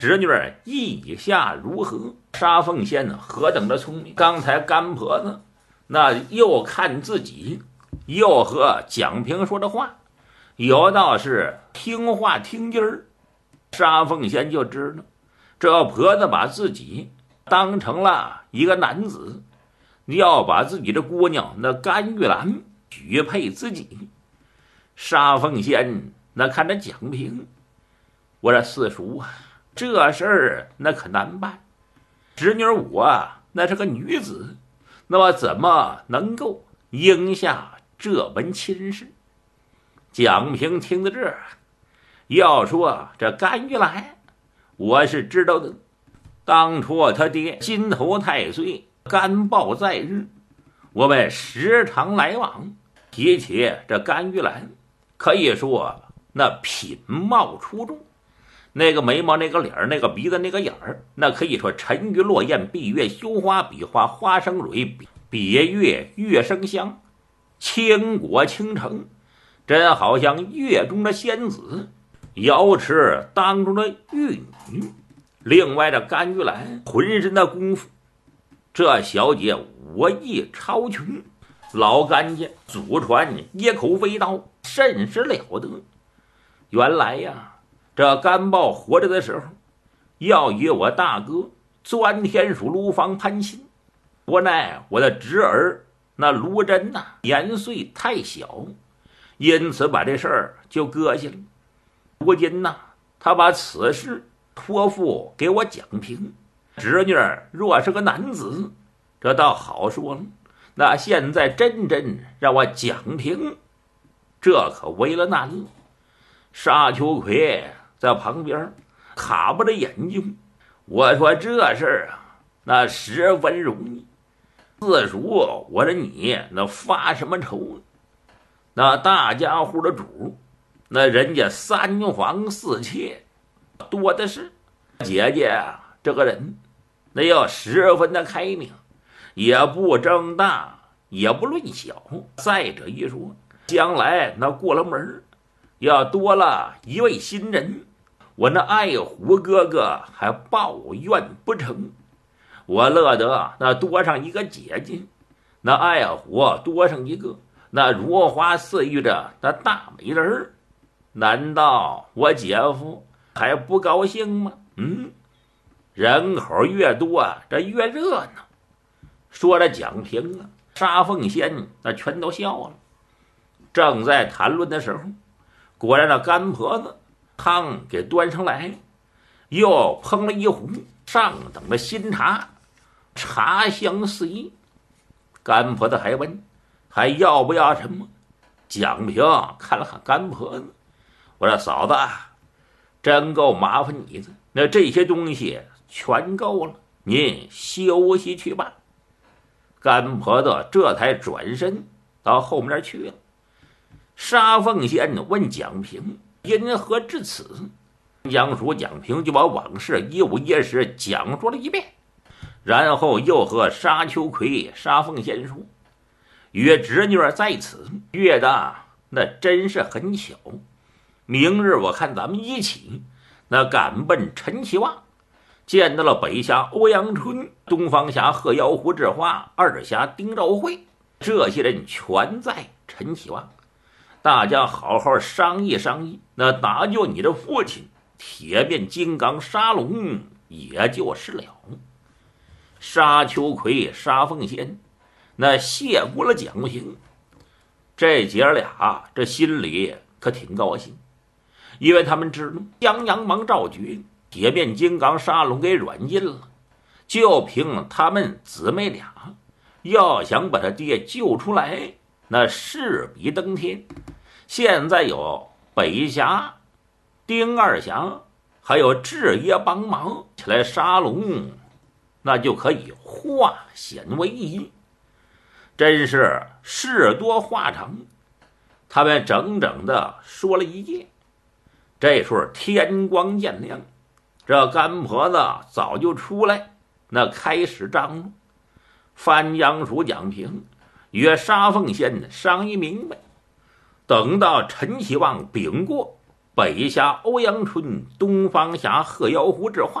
侄女意下如何？沙凤仙何等的聪明！刚才干婆子那又看自己，又和蒋平说的话，有道是听话听音儿。沙凤仙就知道，这婆子把自己当成了一个男子，要把自己的姑娘那甘玉兰许配自己。沙凤仙那看着蒋平，我说四叔啊，这事儿那可难办。侄女我那是个女子，那么怎么能够应下这门亲事？蒋平听到这儿，要说这甘玉兰，我是知道的。当初他爹心头太岁，甘报在日，我们时常来往。提起这甘玉兰，可以说那品貌出众，那个眉毛，那个脸，那个鼻子，那个眼儿，那可以说沉鱼落雁，闭月羞花，比花花生蕊，比月月生香，倾国倾城，真好像月中的仙子，瑶池当中的玉女。另外这甘玉兰浑身的功夫，这小姐武艺超群，老甘家祖传一口飞刀，甚是了得。原来呀，这甘豹活着的时候，要与我大哥钻天鼠卢房攀亲，无奈我的侄儿那卢真年岁太小，因此把这事儿就搁下了。如今他把此事托付给我蒋平，侄女若是个男子，这倒好说了。那现在真让我蒋平，这可为了难了。沙秋葵在旁边卡巴着眼睛，我说这事儿那十分容易。四叔，我说你那发什么愁？那大家户的主，那人家3房4妾多的是。姐姐这个人那要十分的开明，也不争大，也不论小。再者一说，将来那过了门，要多了一位新人，我那爱虎哥哥还抱怨不成？我乐得那多上一个姐姐，那爱虎多上一个，那如花似玉的那大美人，难道我姐夫还不高兴吗？人口越多这越热闹。说着蒋平沙凤仙那全都笑了。正在谈论的时候，果然那干婆子汤给端上来，又烹了一壶上等的新茶，茶香四溢。干婆子还问还要不要什么？蒋平看了看干婆子，我说嫂子真够麻烦你的，那这些东西全够了，您休息去吧。干婆子这才转身到后面去了。沙凤仙问蒋平因何至此，江叔蒋平就把往事一五一十讲述了一遍，然后又和沙秋葵沙凤仙说，与侄女在此约的那真是很巧，明日我看咱们一起那赶奔陈其望，见到了北峡欧阳春、东方峡鹤妖胡志花、二峡丁兆会，这些人全在陈其望，大家好好商议商议，那搭救你的父亲铁面金刚沙龙也就是了。沙秋葵沙凤仙那谢过了蒋平，这姐俩这心里可挺高兴，因为他们知道江阳忙赵绝铁面金刚沙龙给软禁了，就凭他们姊妹俩要想把他爹救出来，那势比登天。现在有北峡、丁二峡还有智爷帮忙起来，沙龙那就可以化险为夷。真是事多话长，他们整整的说了一夜。这时候天光渐亮，这干婆子早就出来，那开始张罗。番江署蒋平与沙凤仙商议明白，等到陈其望禀过， 北下欧阳春，东方下鹤妖湖之话。